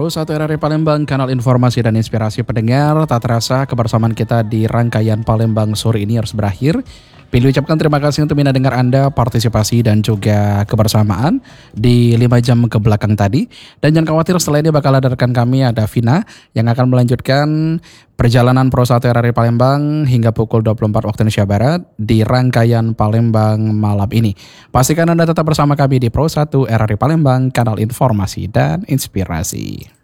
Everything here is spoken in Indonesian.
Pro 1 RRI Palembang, kanal informasi dan inspirasi pendengar. Tak terasa kebersamaan kita di rangkaian Palembang sore ini harus berakhir. Pilih ucapkan terima kasih untuk dengar Anda, partisipasi dan juga kebersamaan di 5 jam ke belakang tadi. Dan jangan khawatir, setelah ini bakal ada rekan kami, ada Vina, yang akan melanjutkan perjalanan Pro 1 RRI Palembang hingga pukul 24 waktu Indonesia Barat di rangkaian Palembang malam ini. Pastikan Anda tetap bersama kami di Pro 1 RRI Palembang, kanal informasi dan inspirasi.